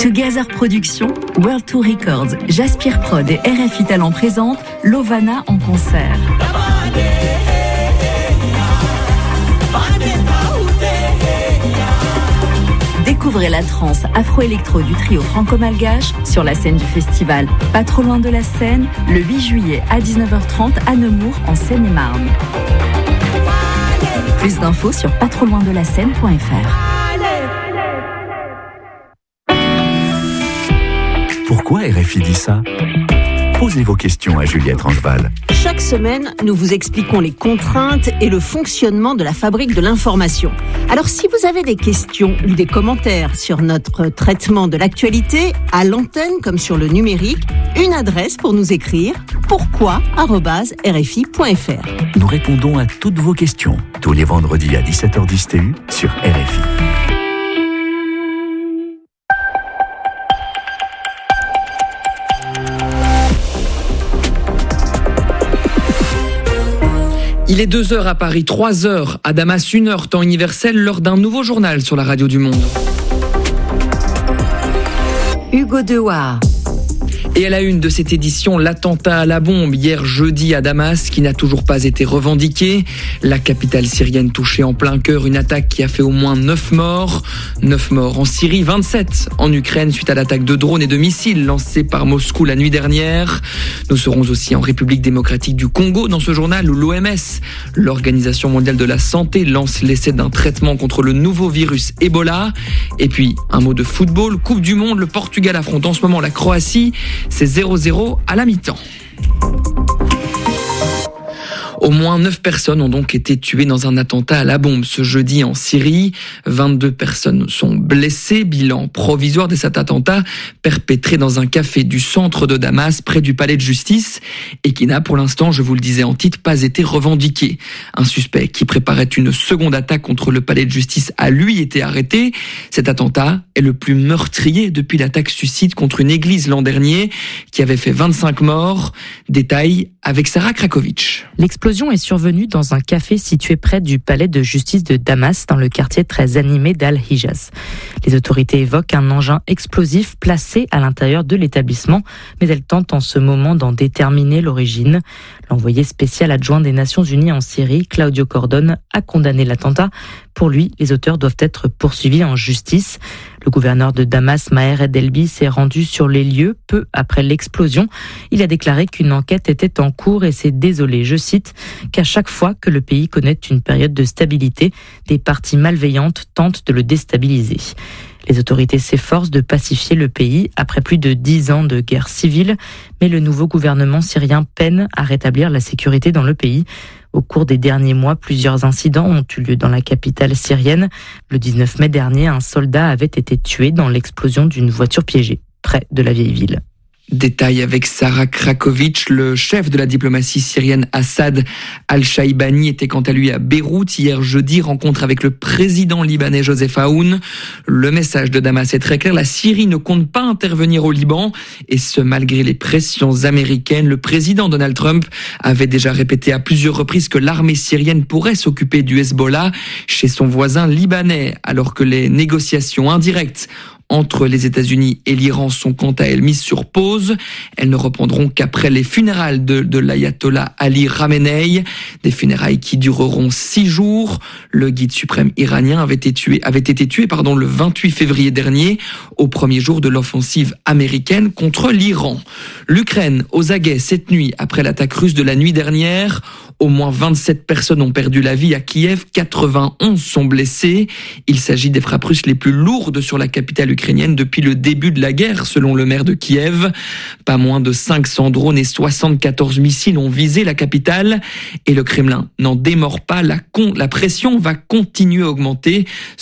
Together Productions, World Tour Records, Jaspir Prod et RFI Talent présentent Lovana en concert. Découvrez la trance afro-électro du trio franco-malgache sur la scène du festival Pas trop loin de la Seine, le 8 juillet à 19h30 à Nemours en Seine-et-Marne. Plus d'infos sur pastrotsloindelaseine.fr. Pourquoi RFI dit ça ? Posez vos questions à Juliette Rangeval. Chaque semaine, nous vous expliquons les contraintes et le fonctionnement de la fabrique de l'information. Alors, si vous avez des questions ou des commentaires sur notre traitement de l'actualité, à l'antenne comme sur le numérique, une adresse pour nous écrire, pourquoi@rfi.fr. Nous répondons à toutes vos questions, tous les vendredis à 17h10 TU sur RFI. Il est 2h à Paris, 3h à Damas, 1h temps universel, lors d'un nouveau journal sur la radio du Monde. Hugo Dewar. Et à la une de cette édition, l'attentat à la bombe hier jeudi à Damas qui n'a toujours pas été revendiqué. La capitale syrienne touchée en plein cœur, une attaque qui a fait au moins 9 morts. 9 morts en Syrie, 27 en Ukraine suite à l'attaque de drones et de missiles lancés par Moscou la nuit dernière. Nous serons aussi en République démocratique du Congo dans ce journal où l'OMS, l'Organisation mondiale de la santé, lance l'essai d'un traitement contre le nouveau virus Ebola. Et puis un mot de football, Coupe du Monde, le Portugal affronte en ce moment la Croatie. C'est 0-0 à la mi-temps. Au moins 9 personnes ont donc été tuées dans un attentat à la bombe ce jeudi en Syrie. 22 personnes sont blessées. Bilan provisoire de cet attentat perpétré dans un café du centre de Damas, près du palais de justice, et qui n'a pour l'instant, je vous le disais en titre, pas été revendiqué. Un suspect qui préparait une seconde attaque contre le palais de justice a lui été arrêté. Cet attentat est le plus meurtrier depuis l'attaque suicide contre une église l'an dernier, qui avait fait 25 morts. Détail avec Sarah Krakovic. L'explosion est survenue dans un café situé près du palais de justice de Damas, dans le quartier très animé d'Al-Hijaz. Les autorités évoquent un engin explosif placé à l'intérieur de l'établissement, mais elles tentent en ce moment d'en déterminer l'origine. L'envoyé spécial adjoint des Nations Unies en Syrie, Claudio Cordon, a condamné l'attentat. Pour lui, les auteurs doivent être poursuivis en justice. Le gouverneur de Damas, Maher Edelbi, s'est rendu sur les lieux peu après l'explosion. Il a déclaré qu'une enquête était en cours et s'est désolé, je cite, qu'à chaque fois que le pays connaît une période de stabilité, des parties malveillantes tentent de le déstabiliser. Les autorités s'efforcent de pacifier le pays après plus de 10 ans de guerre civile, mais le nouveau gouvernement syrien peine à rétablir la sécurité dans le pays. Au cours des derniers mois, plusieurs incidents ont eu lieu dans la capitale syrienne. Le 19 mai dernier, un soldat avait été tué dans l'explosion d'une voiture piégée près de la vieille ville. Détail avec Sarah Krakovic. Le chef de la diplomatie syrienne Assad Al-Shaibani était quant à lui à Beyrouth hier jeudi, rencontre avec le président libanais Joseph Aoun. Le message de Damas est très clair, la Syrie ne compte pas intervenir au Liban, et ce malgré les pressions américaines. Le président Donald Trump avait déjà répété à plusieurs reprises que l'armée syrienne pourrait s'occuper du Hezbollah chez son voisin libanais, alors que les négociations indirectes entre les États-Unis et l'Iran sont quant à elles mises sur pause. Elles ne reprendront qu'après les funérailles de l'ayatollah Ali Khamenei, des funérailles qui dureront 6 jours. Le guide suprême iranien avait été tué le 28 février dernier, au premier jour de l'offensive américaine contre l'Iran. L'Ukraine aux aguets cette nuit après l'attaque russe de la nuit dernière. Au moins 27 personnes ont perdu la vie à Kiev, 91 sont blessés. Il s'agit des frappes russes les plus lourdes sur la capitale ukrainienne depuis le début de la guerre, selon le maire de Kiev. Pas moins de 500 drones et 74 missiles ont visé la capitale. Et le Kremlin n'en démord pas, la pression va continuer à augmenter.